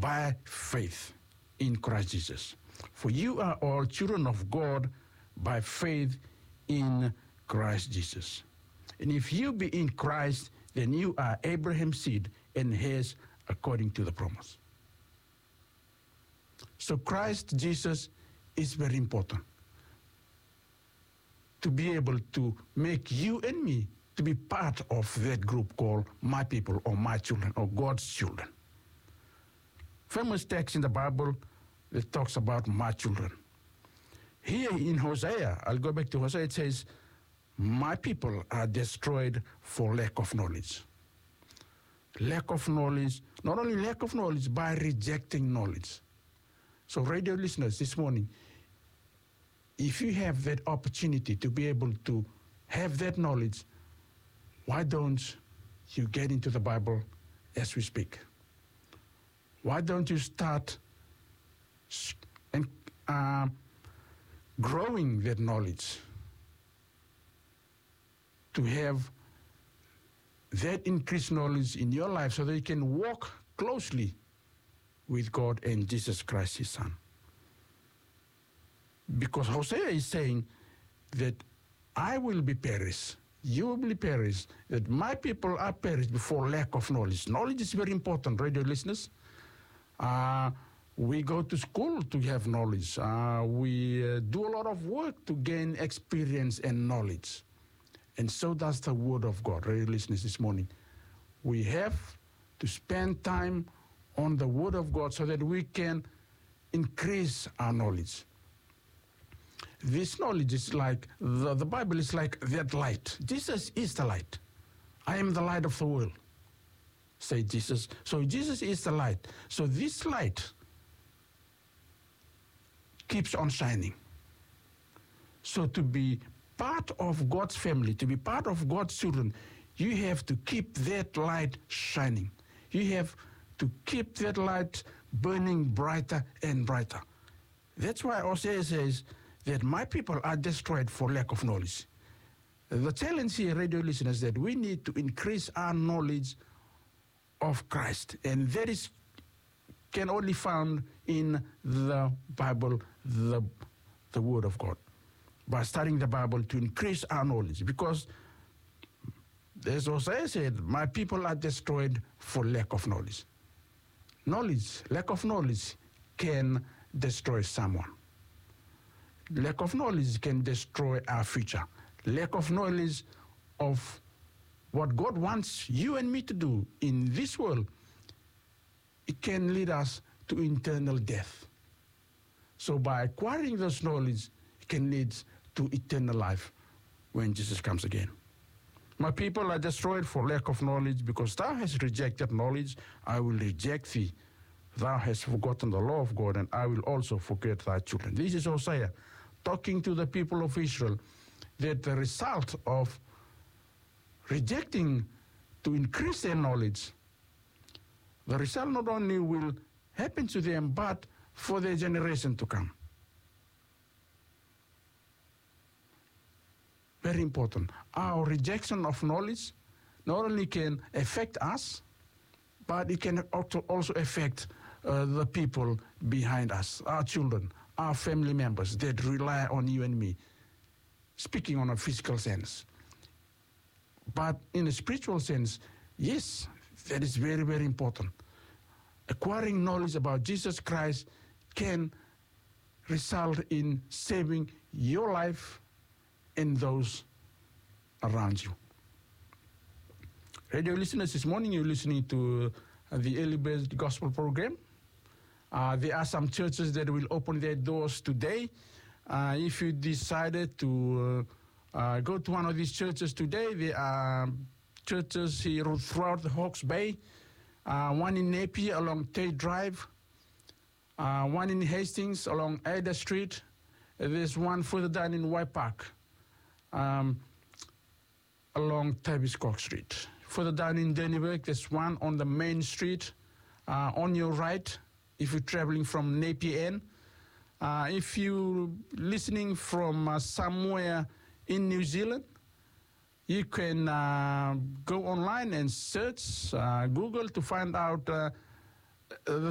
by faith in Christ Jesus. For you are all children of God by faith in Christ Jesus. And if you be in Christ, then you are Abraham's seed and heirs according to the promise. So Christ Jesus is very important to be able to make you and me to be part of that group called my people or my children or God's children. Famous text in the Bible that talks about my children. Here in Hosea, I'll go back to Hosea, it says, my people are destroyed for lack of knowledge. Lack of knowledge, not only lack of knowledge, by rejecting knowledge. So radio listeners, this morning, if you have that opportunity to be able to have that knowledge, why don't you get into the Bible as we speak? Why don't you start growing that knowledge to have that increased knowledge in your life so that you can walk closely with God and Jesus Christ, his Son? Because Hosea is saying that I will be perished, you will be perished, that my people are perished before lack of knowledge. Knowledge is very important, radio listeners. We go to school to have knowledge. We do a lot of work to gain experience and knowledge. And so does the Word of God. Radio listeners, this morning, we have to spend time on the Word of God so that we can increase our knowledge. This knowledge is like, the Bible is like that light. Jesus is the light. I am the light of the world, say Jesus. So Jesus is the light. So this light keeps on shining. So to be part of God's family, to be part of God's children, you have to keep that light shining. You have to keep that light burning brighter and brighter. That's why Hosea says that my people are destroyed for lack of knowledge. The challenge here, radio listeners, that we need to increase our knowledge of Christ. And that is can only found in the Bible, the Word of God. By studying the Bible to increase our knowledge. Because, as Hosea said, my people are destroyed for lack of knowledge. Lack of knowledge can destroy someone. Lack of knowledge can destroy our future. Lack of knowledge of what God wants you and me to do in this world, it can lead us to eternal death. So by acquiring this knowledge, it can lead to eternal life when Jesus comes again. My people are destroyed for lack of knowledge, because thou hast rejected knowledge, I will reject thee. Thou hast forgotten the law of God, and I will also forget thy children. This is Hosea talking to the people of Israel, that the result of rejecting to increase their knowledge, the result not only will happen to them, but for their generation to come. Very important. Our rejection of knowledge not only can affect us, but it can also affect the people behind us, our children, our family members that rely on you and me, speaking on a physical sense. But in a spiritual sense, yes, that is very, very important. Acquiring knowledge about Jesus Christ can result in saving your life and those around you. Radio listeners, this morning you're listening to the Early Bird Gospel Program. There are some churches that will open their doors today. If you decided to go to one of these churches today, there are churches here throughout the Hawke's Bay, one in Napier along Tate Drive, one in Hastings along Ada Street. There's one further down in White Park along Tavistock Street. Further down in Dennyburg, there's one on the main street on your right if you're traveling from Napier End. If you're listening from somewhere in New Zealand, you can go online and search Google to find out the